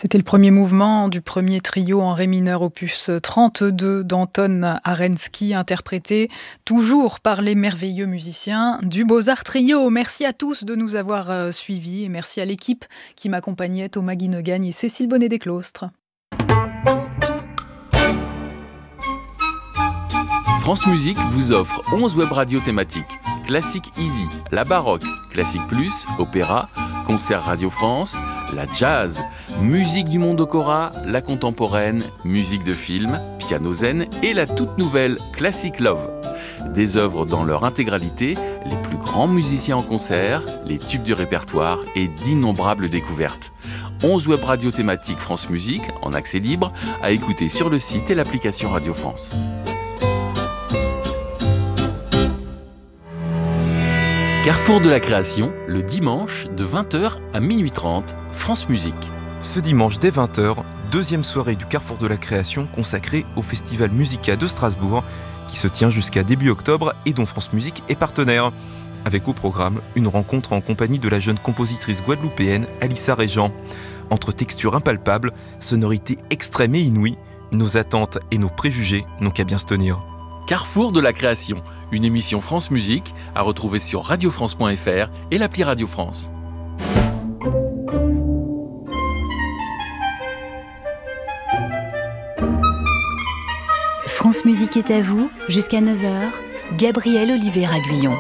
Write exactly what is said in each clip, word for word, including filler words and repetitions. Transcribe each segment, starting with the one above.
C'était le premier mouvement du premier trio en ré mineur opus trente-deux d'Anton Arensky, interprété toujours par les merveilleux musiciens du Beaux-Arts Trio. Merci à tous de nous avoir euh, suivis et merci à l'équipe qui m'accompagnait, Thomas Guinogagne et Cécile Bonnet-Desclostres. France Musique vous offre onze web radios thématiques. Classique Easy, la baroque, Classique Plus, opéra, concert Radio France, la jazz, musique du monde Okora, la contemporaine, musique de film, piano zen et la toute nouvelle Classic Love. Des œuvres dans leur intégralité, les plus grands musiciens en concert, les tubes du répertoire et d'innombrables découvertes. onze web radios thématiques France Musique, en accès libre, à écouter sur le site et l'application Radio France. Carrefour de la création, le dimanche de vingt heures à minuit trente, France Musique. Ce dimanche dès vingt heures, deuxième soirée du Carrefour de la création consacrée au Festival Musica de Strasbourg qui se tient jusqu'à début octobre et dont France Musique est partenaire. Avec au programme une rencontre en compagnie de la jeune compositrice guadeloupéenne Alissa Régent. Entre textures impalpables, sonorités extrêmes et inouïes, nos attentes et nos préjugés n'ont qu'à bien se tenir. Carrefour de la création, une émission France Musique à retrouver sur radio france point f r et l'appli Radio France. France Musique est à vous jusqu'à neuf heures. Gabrielle Olivier-Aguillon.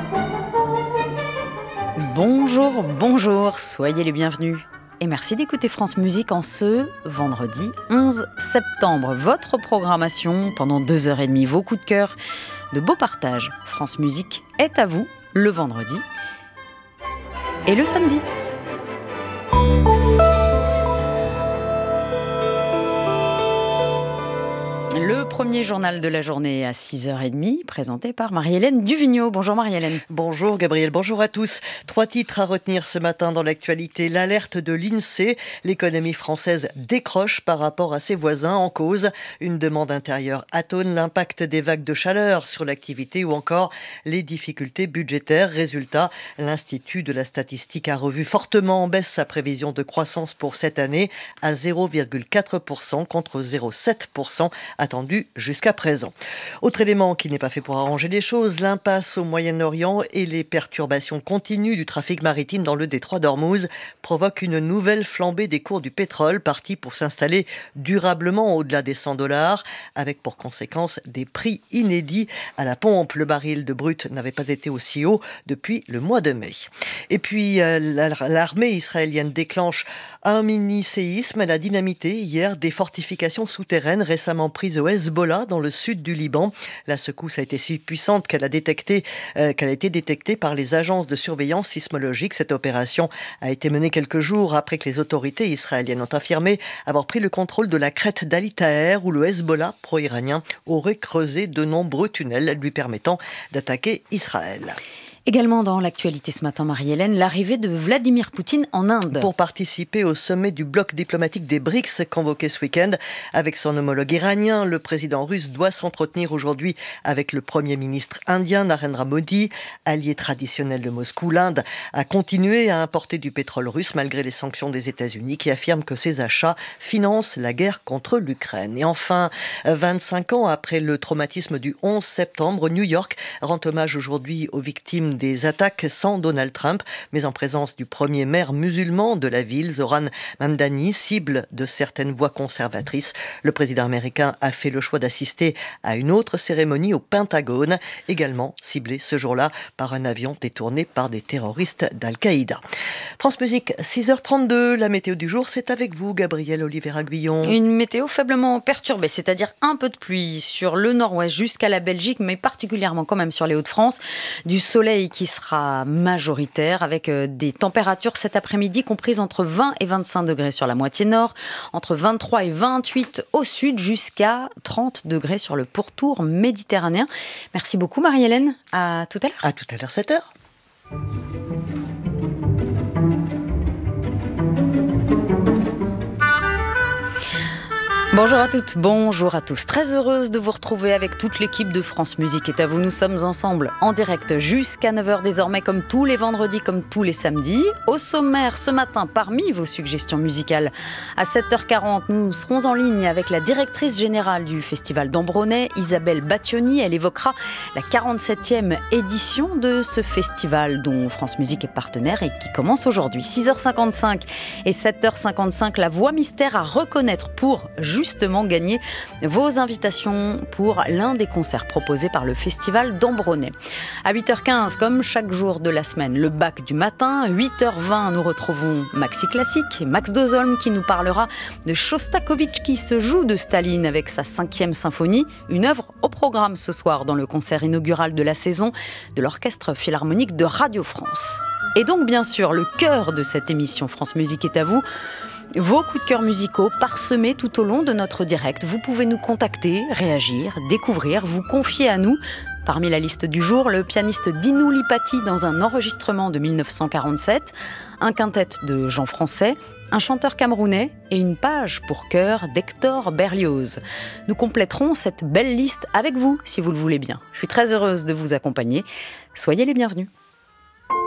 Bonjour, bonjour, soyez les bienvenus. Et merci d'écouter France Musique en ce vendredi onze septembre. Votre programmation pendant deux heures et demie, vos coups de cœur, de beaux partages. France Musique est à vous le vendredi et le samedi. Le premier journal de la journée à six heures trente, présenté par Marie-Hélène Duvigneau. Bonjour Marie-Hélène. Bonjour Gabriel, bonjour à tous. Trois titres à retenir ce matin dans l'actualité. L'alerte de l'INSEE, l'économie française décroche par rapport à ses voisins. En cause, une demande intérieure atone, l'impact des vagues de chaleur sur l'activité ou encore les difficultés budgétaires. Résultat, l'Institut de la statistique a revu fortement en baisse sa prévision de croissance pour cette année à zéro virgule quatre pour cent contre zéro virgule sept pour cent attendu jusqu'à présent. Autre élément qui n'est pas fait pour arranger les choses, l'impasse au Moyen-Orient et les perturbations continues du trafic maritime dans le détroit d'Ormuz provoquent une nouvelle flambée des cours du pétrole, parti pour s'installer durablement au-delà des cent dollars, avec pour conséquence des prix inédits à la pompe. Le baril de brut n'avait pas été aussi haut depuis le mois de mai. Et puis, euh, l'armée israélienne déclenche un mini-séisme. Elle a dynamité hier des fortifications souterraines récemment prises au Hezbollah dans le sud du Liban. La secousse a été si puissante qu'elle a, détecté, euh, qu'elle a été détectée par les agences de surveillance sismologique. Cette opération a été menée quelques jours après que les autorités israéliennes ont affirmé avoir pris le contrôle de la crête d'Ali Taher où le Hezbollah pro-iranien aurait creusé de nombreux tunnels lui permettant d'attaquer Israël. Également dans l'actualité ce matin, Marie-Hélène, l'arrivée de Vladimir Poutine en Inde. Pour participer au sommet du bloc diplomatique des BRICS convoqué ce week-end avec son homologue iranien, le président russe doit s'entretenir aujourd'hui avec le premier ministre indien Narendra Modi, allié traditionnel de Moscou. L'Inde a continué à importer du pétrole russe malgré les sanctions des États-Unis qui affirment que ces achats financent la guerre contre l'Ukraine. Et enfin, vingt-cinq ans après le traumatisme du onze septembre, New York rend hommage aujourd'hui aux victimes des attaques sans Donald Trump, mais en présence du premier maire musulman de la ville, Zoran Mamdani, cible de certaines voix conservatrices. Le président américain a fait le choix d'assister à une autre cérémonie au Pentagone, également ciblée ce jour-là par un avion détourné par des terroristes d'Al-Qaïda. France Musique, six heures trente-deux, la météo du jour, c'est avec vous, Gabrielle Olivier-Aguillon. Une météo faiblement perturbée, c'est-à-dire un peu de pluie sur le nord-ouest jusqu'à la Belgique, mais particulièrement quand même sur les Hauts-de-France. Du soleil qui sera majoritaire avec des températures cet après-midi comprises entre vingt et vingt-cinq degrés sur la moitié nord, entre vingt-trois et vingt-huit au sud, jusqu'à trente degrés sur le pourtour méditerranéen. Merci beaucoup Marie-Hélène, à tout à l'heure. À tout à l'heure, sept heures. Bonjour à toutes, bonjour à tous. Très heureuse de vous retrouver avec toute l'équipe de France Musique est à vous. Nous sommes ensemble en direct jusqu'à neuf heures désormais, comme tous les vendredis, comme tous les samedis. Au sommaire, ce matin, parmi vos suggestions musicales, à sept heures quarante, nous serons en ligne avec la directrice générale du Festival d'Ambronay, Isabelle Battioni. Elle évoquera la quarante-septième édition de ce festival dont France Musique est partenaire et qui commence aujourd'hui. six heures cinquante-cinq et sept heures cinquante-cinq, la voix mystère à reconnaître pour justement gagner vos invitations pour l'un des concerts proposés par le Festival d'Ambronay. À huit heures quinze, comme chaque jour de la semaine, le bac du matin. huit heures vingt, nous retrouvons Maxi Classique, Max Dozolm qui nous parlera de Shostakovich qui se joue de Staline avec sa cinquième symphonie, une œuvre au programme ce soir dans le concert inaugural de la saison de l'Orchestre Philharmonique de Radio France. Et donc bien sûr, le cœur de cette émission France Musique est à vous. Vos coups de cœur musicaux parsemés tout au long de notre direct. Vous pouvez nous contacter, réagir, découvrir, vous confier à nous. Parmi la liste du jour, le pianiste Dino Lipati dans un enregistrement de mille neuf cent quarante-sept, un quintet de Jean Français, un chanteur camerounais et une page pour chœur d'Hector Berlioz. Nous compléterons cette belle liste avec vous, si vous le voulez bien. Je suis très heureuse de vous accompagner. Soyez les bienvenus.